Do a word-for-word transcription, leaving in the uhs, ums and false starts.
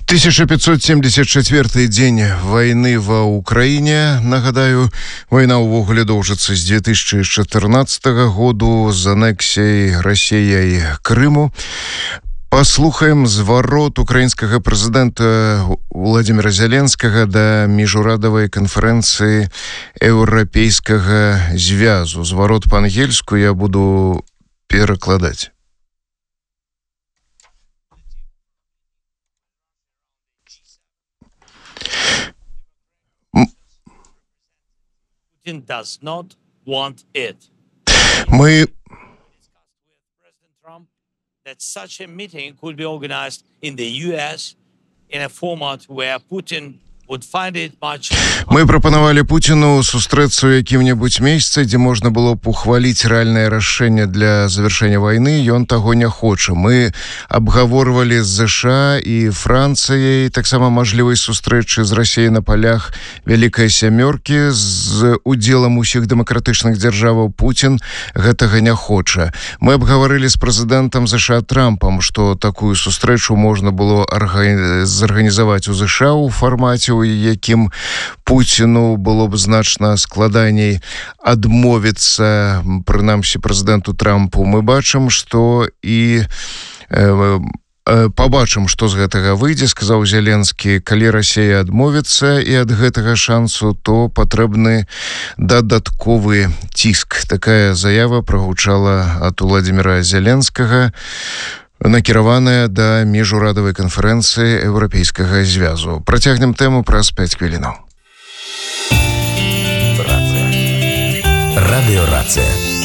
тысяча пятьсот семьдесят четвёрты дзень войны ва Украине. Нагадаю, война увогуле доўжыцца з две тысячи четырнадцатого году з анексіяй Расіяй Крыму. Паслухаем зварот украінскага прэзідэнта Владимира Зеленскага да міжурадавай канферэнцыі Еўрапейскага звязу. Зварот па-ангельску я буду перакладаць. Does not want it. Мы That such a meeting could be organized in the U S in a format where Putin would find it much. Мы прапанавалі Пуціну сустрэцца ў якім-небудзь месцы, дзе можна было б ухваліць рэальнае рашэнне для завяршэння вайны. Ён таго не хоча. Мы абгаворвалі з ЗША і Францыяй таксама мажлівай сустрэчы з Расіяй на палях Вялікай сямёркі з удзелам усіх дэмакратычных дзяржаваў. Пуцін гэтага не хоча. Мы абгаварылі з прэзідэнтам ЗША Трампам, што такую сустрэчу можна было зарганізаваць у ЗША ў фармаце, у якім Пуціну было б значна складаней адмовіцца, прынамсі прэзідэнту Трампу. Мы бачым, што і э, э, пабачым, што з гэтага выйдзе, сказаў Зеленскі. Калі Расія адмовіцца і ад гэтага шансу, то патрэбны дадатковы ціск. Такая заява прагучала ад Владимира Зеленскага, накіраваная да міжурадавай канферэнцыі Еўрапейскага звязу. Працягнем тэму праз пяць хвілінаў. Радыё Рацыя.